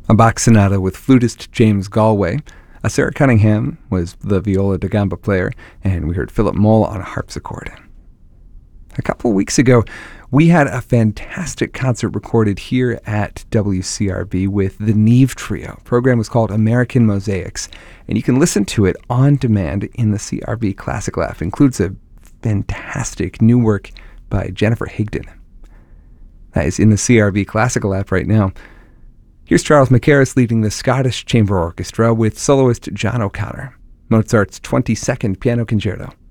A Bach sonata with flutist James Galway. Sarah Cunningham was the viola da gamba player, and we heard Philip Moll on harpsichord. A couple weeks ago, we had a fantastic concert recorded here at WCRB with the Neve Trio. The program was called American Mosaics, and you can listen to it on demand in the CRB Classical app. It includes a fantastic new work by Jennifer Higdon. That is in the CRB Classical app right now. Here's Charles Mackerras leading the Scottish Chamber Orchestra with soloist John O'Connor. Mozart's 22nd Piano Concerto.